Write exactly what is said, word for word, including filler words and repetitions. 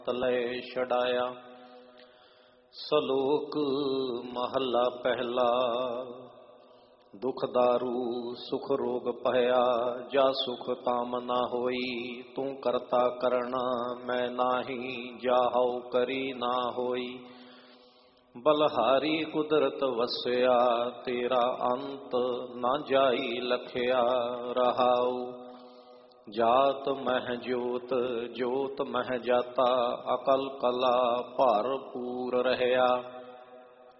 ਤਲੈ ਛਡਾਇਆ। ਸਲੋਕ ਮਹੱਲਾ ਪਹਿਲਾ। ਦੁਖ ਦਾਰੂ ਸੁਖ ਰੋਗ ਭਇਆ, ਜਾ ਸੁਖ ਤਾਮ ਨਾ ਹੋਈ। ਤੂੰ ਕਰਤਾ ਕਰਣਾ ਮੈਂ ਨਾਹੀ, ਜਾ ਹਉ ਕਰੀ ਨਾ ਹੋਈ। ਬਲਹਾਰੀ ਕੁਦਰਤ ਵਸਿਆ, ਤੇਰਾ ਅੰਤ ਨਾ ਜਾਈ ਲਖਿਆ। ਰਹਾਉ ਜਾਤ ਮਹਿ ਜੋਤ, ਜੋਤ ਮਹਿ ਜਾਤਾ। ਅਕਲ ਕਲਾ ਭਰਪੂਰ ਰਹਿਆ।